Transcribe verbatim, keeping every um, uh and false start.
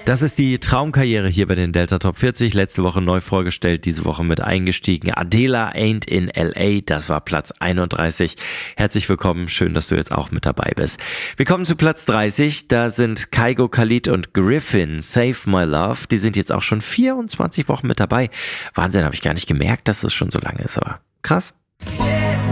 Das ist die Traumkarriere hier bei den Delta Top vierzig. Letzte Woche neu vorgestellt, diese Woche mit eingestiegen. Adela Ain't in L A, das war Platz einunddreißig. Herzlich willkommen, schön, dass du jetzt auch mit dabei bist. Wir kommen zu Platz dreißig, da sind Kygo, Khalid und Griffin, Save My Love. Die sind jetzt auch schon vierundzwanzig Wochen mit dabei. Wahnsinn, habe ich gar nicht gemerkt, dass es schon so lange ist, aber krass.